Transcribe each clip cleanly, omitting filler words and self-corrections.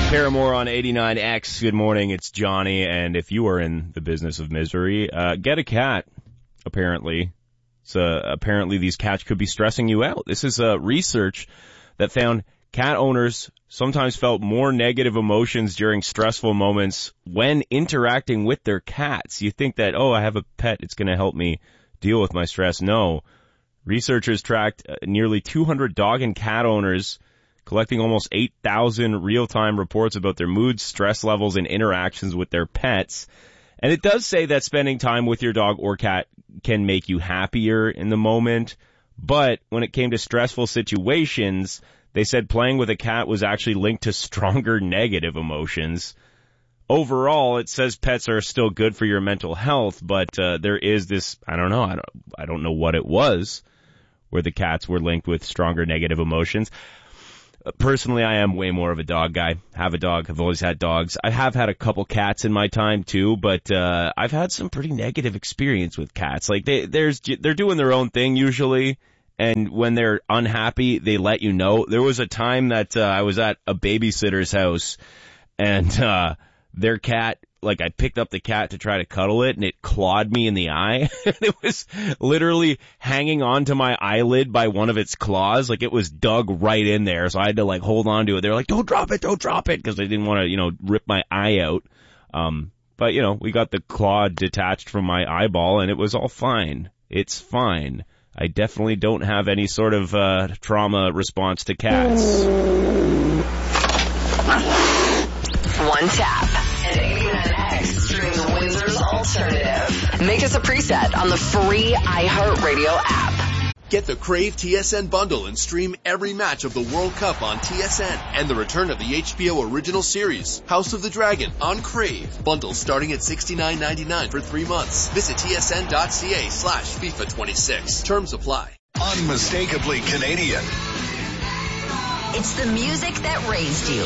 Paramore on 89X. Good morning, it's Johnny, and if you are in the business of misery, get a cat, apparently. Apparently these cats could be stressing you out. This is research that found cat owners sometimes felt more negative emotions during stressful moments when interacting with their cats. You think that, I have a pet, it's going to help me deal with my stress. No. Researchers tracked nearly 200 dog and cat owners, collecting almost 8,000 real-time reports about their moods, stress levels, and interactions with their pets. And it does say that spending time with your dog or cat can make you happier in the moment. But when it came to stressful situations, they said playing with a cat was actually linked to stronger negative emotions. Overall, it says pets are still good for your mental health, but there is this, I don't know what it was, where the cats were linked with stronger negative emotions. Personally, I am way more of a dog guy. Have a dog. I've always had dogs. I have had a couple cats in my time too, but I've had some pretty negative experience with cats. Like they're doing their own thing usually, and when they're unhappy, they let you know. There was a time that I was at a babysitter's house, and their cat, like I picked up the cat to try to cuddle it, and it clawed me in the eye. It was literally hanging onto my eyelid by one of its claws. Like it was dug right in there, so I had to like hold on to it. They were like, don't drop it, because I didn't want to, rip my eye out. But we got the claw detached from my eyeball, and it was all fine. It's fine. I definitely don't have any sort of trauma response to cats. One tap. And 89X streams Windsor's Alternative. Make us a preset on the free iHeartRadio app. Get the Crave TSN bundle and stream every match of the World Cup on TSN and the return of the HBO original series, House of the Dragon, on Crave. Bundle starting at $69.99 for 3 months. Visit tsn.ca/FIFA26. Terms apply. Unmistakably Canadian. It's the music that raised you.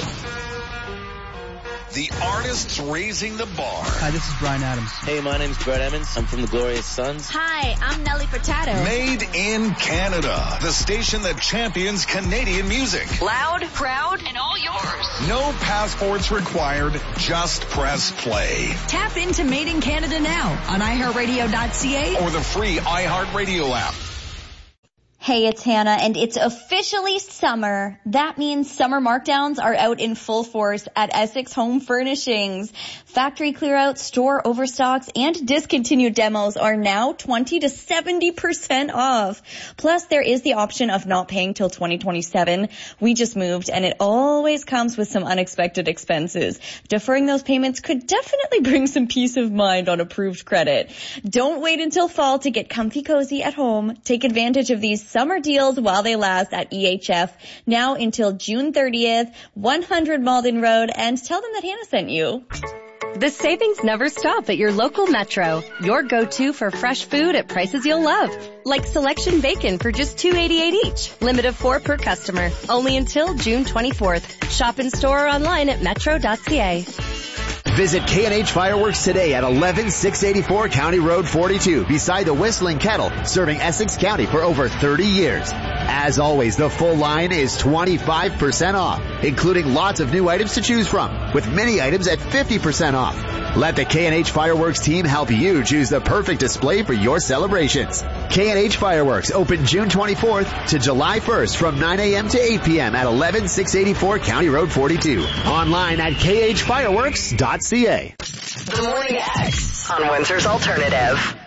The artists raising the bar. Hi, this is Bryan Adams. Hey, my name's Brett Emmons. I'm from the Glorious Sons. Hi, I'm Nelly Furtado. Made in Canada. The station that champions Canadian music. Loud, proud, and all yours. No passports required. Just press play. Tap into Made in Canada now on iHeartRadio.ca or the free iHeartRadio app. Hey, it's Hannah, and it's officially summer. That means summer markdowns are out in full force at Essex Home Furnishings. Factory clearouts, store overstocks, and discontinued demos are now 20 to 70% off. Plus, there is the option of not paying till 2027. We just moved, and it always comes with some unexpected expenses. Deferring those payments could definitely bring some peace of mind on approved credit. Don't wait until fall to get comfy cozy at home. Take advantage of these summer deals while they last at EHF, now until June 30th, 100 Malden Road, and tell them that Hannah sent you. The savings never stop at your local Metro. Your go-to for fresh food at prices you'll love. Like selection bacon for just $2.88 each. Limit of 4 per customer. Only until June 24th. Shop in store or online at metro.ca. Visit K&H Fireworks today at 11684 County Road 42 beside the Whistling Kettle, serving Essex County for over 30 years. As always, the full line is 25% off, including lots of new items to choose from, with many items at 50% off. Let the K&H Fireworks team help you choose the perfect display for your celebrations. K&H Fireworks open June 24th to July 1st from 9 a.m. to 8 p.m. at 11684 County Road 42. Online at khfireworks.ca. The Morning X on Windsor's Alternative.